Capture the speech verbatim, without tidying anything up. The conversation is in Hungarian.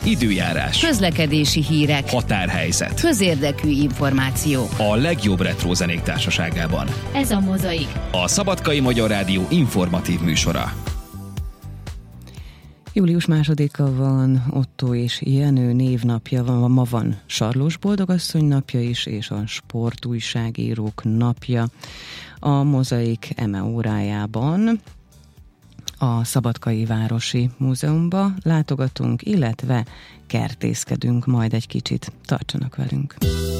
időjárás, közlekedési hírek, határhelyzet, közérdekű információ. A legjobb retro zenék társaságában. Ez a Mozaik, A Szabadkai Magyar Rádió informatív műsora. Július másodika van, Otto és Jenő névnapja van, ma van Sarlós Boldogasszony napja is, és a sportújságírók napja. A Mozaik eme órájában a Szabadkai Városi Múzeumba látogatunk, illetve kertészkedünk majd egy kicsit. Tartsanak velünk!